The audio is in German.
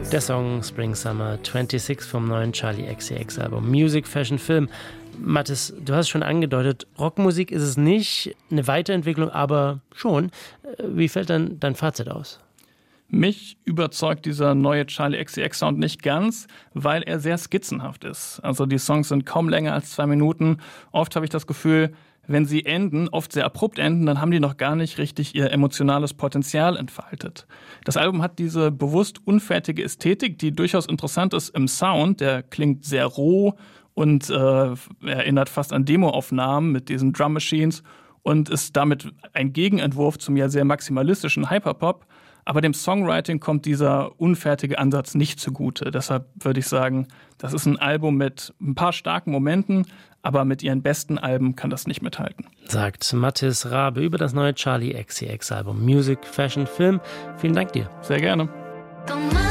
Der Song Spring Summer 26 vom neuen Charli XCX Album Music, Fashion, Film. Mathis, du hast schon angedeutet, Rockmusik ist es nicht, eine Weiterentwicklung, aber schon. Wie fällt dann dein Fazit aus? Mich überzeugt dieser neue Charli XCX Sound nicht ganz, weil er sehr skizzenhaft ist. Also die Songs sind kaum länger als 2 Minuten. Oft habe ich das Gefühl, wenn sie enden, oft sehr abrupt enden, dann haben die noch gar nicht richtig ihr emotionales Potenzial entfaltet. Das Album hat diese bewusst unfertige Ästhetik, die durchaus interessant ist im Sound. Der klingt sehr roh und erinnert fast an Demoaufnahmen mit diesen Drum Machines und ist damit ein Gegenentwurf zum ja sehr maximalistischen Hyperpop. Aber dem Songwriting kommt dieser unfertige Ansatz nicht zugute. Deshalb würde ich sagen, das ist ein Album mit ein paar starken Momenten, aber mit ihren besten Alben kann das nicht mithalten. Sagt Mathis Rabe über das neue Charli XCX Album Music, Fashion, Film. Vielen Dank dir. Sehr gerne.